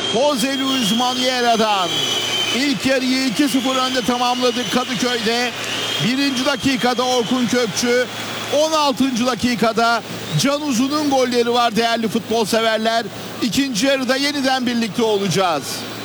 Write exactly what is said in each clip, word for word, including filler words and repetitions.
Jose Luis Maniera'dan. İlk yarıyı iki sıfır önde tamamladık Kadıköy'de. Birinci dakikada Orkun Kökçü, on altıncı dakikada Can Uzun'un golleri var değerli futbol severler. İkinci yarıda yeniden birlikte olacağız.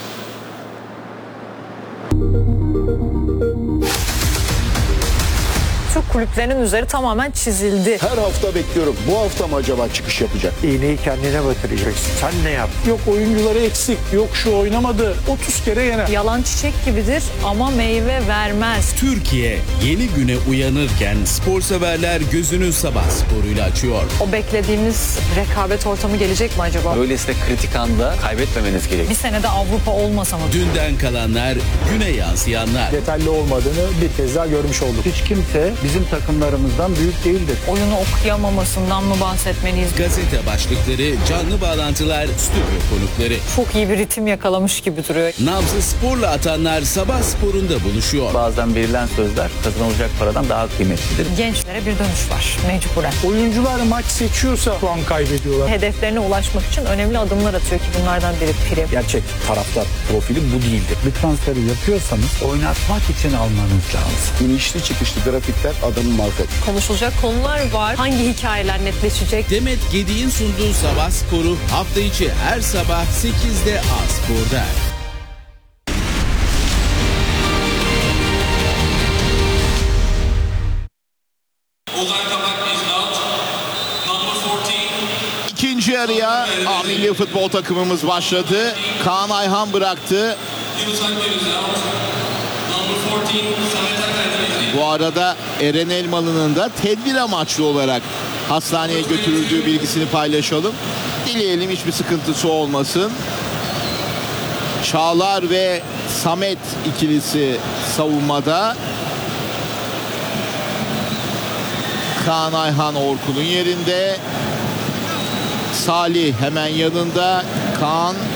Türk kulüplerinin üzeri tamamen çizildi. Her hafta bekliyorum. Bu hafta mı acaba çıkış yapacak? İğneyi kendine batıracaksın. Sen ne yaptın? Yok oyuncuları eksik, yok şu oynamadı. otuz kere yener. Yalan çiçek gibidir ama meyve vermez. Türkiye yeni güne uyanırken spor severler gözünü Sabah sporuyla açıyor. O beklediğimiz rekabet ortamı gelecek mi acaba? Öyleyse kritik anda kaybetmemeniz gerek. Bir senede Avrupa olmasa mı? Dünden kalanlar, güne yansıyanlar. Yeterli olmadığını bir kez daha görmüş olduk. Hiç kimse bizim takımlarımızdan büyük değildir. Oyunu okuyamamasından mı bahsetmeliyiz? Gazete başlıkları, canlı bağlantılar, stüdyo konukları. Çok iyi bir ritim yakalamış gibi duruyor. Nabzı sporla atanlar Sabah sporunda buluşuyor. Bazen verilen sözler kazanılacak paradan daha kıymetlidir. Gençlere bir dönüş var mecburen. Oyuncular maç seçiyorsa puan kaybediyorlar. Hedeflerine ulaşmak için önemli adımlar atıyor ki bunlardan biri prim. Gerçek taraftar profili bu değildir. Bir transferi yapıyorsanız oynatmak için almanız lazım. İnişli çıkışlı grafikler adamın markası. Konuşulacak konular var. Hangi hikayeler netleşecek? Demet Gedi'nin sunduğu Sabah sporu hafta içi her sabah sekizde A Spor'da. İkinci yarıya A milli futbol takımımız başladı. Kaan Ayhan bıraktı. Bu arada Eren Elmalı'nın da tedbir amaçlı olarak hastaneye götürüldüğü bilgisini paylaşalım. Dileyelim hiçbir sıkıntısı olmasın. Çağlar ve Samet ikilisi savunmada. Kaan Ayhan Orkun'un yerinde. Salih hemen yanında. Kaan